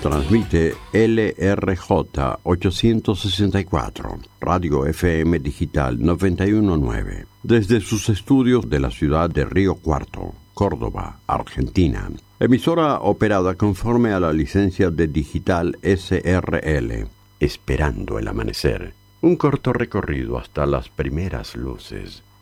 Transmite LRJ 864, Radio FM Digital 919, desde sus estudios de la ciudad de Río Cuarto, Córdoba, Argentina. Emisora operada conforme a la licencia de Digital SRL. Esperando el amanecer. Un corto recorrido hasta las primeras luces